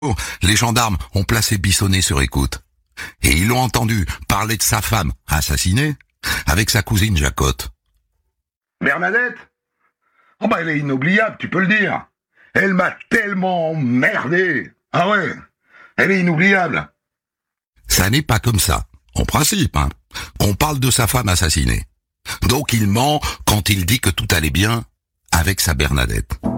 Les gendarmes ont placé Bissonnet sur écoute. Et ils l'ont entendu parler de sa femme assassinée avec sa cousine Jacotte. Bernadette? Oh bah elle est inoubliable, tu peux le dire. Elle m'a tellement emmerdé. Ah ouais, elle est inoubliable. Ça n'est pas comme ça, en principe, hein, qu'on parle de sa femme assassinée. Donc il ment quand il dit que tout allait bien avec sa Bernadette.